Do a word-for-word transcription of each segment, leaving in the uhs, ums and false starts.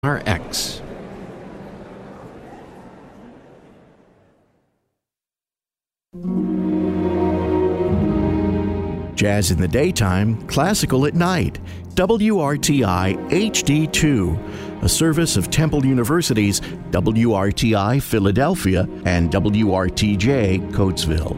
R X. Jazz in the daytime, classical at night. W R T I H D two, a service of Temple University's W R T I Philadelphia and W R T J Coatesville.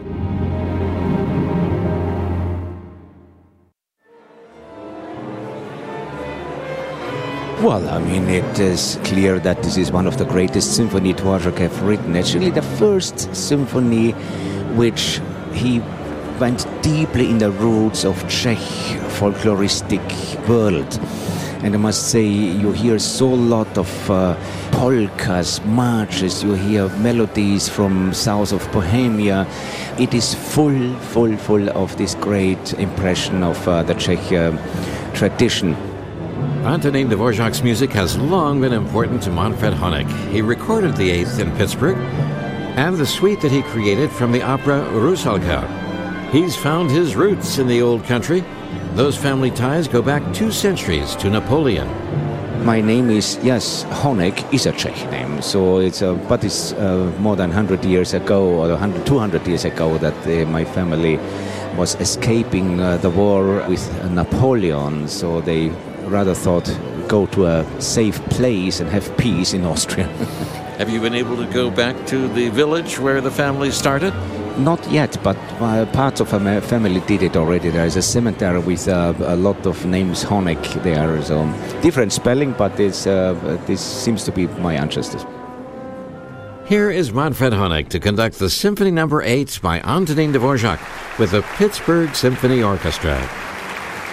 Well, I mean, it is clear that this is one of the greatest symphony Dvorak have written. Actually, the first symphony which he went deeply in the roots of Czech folkloristic world. And I must say, you hear so lot of uh, polkas, marches, you hear melodies from south of Bohemia. It is full, full, full of this great impression of uh, the Czech uh, tradition. Antonín Dvořák's music has long been important to Manfred Honeck. He recorded the Eighth in Pittsburgh and the suite that he created from the opera Rusalka. He's found his roots in the old country. Those family ties go back two centuries to Napoleon. My name is, yes, Honeck is a Czech name, so it's uh, but it's uh, more than one hundred years ago, or one hundred, two hundred years ago, that uh, my family was escaping uh, the war with Napoleon, so they rather thought go to a safe place and have peace in Austria. Have you been able to go back to the village where the family started? Not yet, but uh, parts of my family did it already. There is a cemetery with uh, a lot of names Honeck there, so different spelling, but it's, uh, this seems to be my ancestors. Here is Manfred Honeck to conduct the Symphony Number eight by Antonín Dvořák with the Pittsburgh Symphony Orchestra.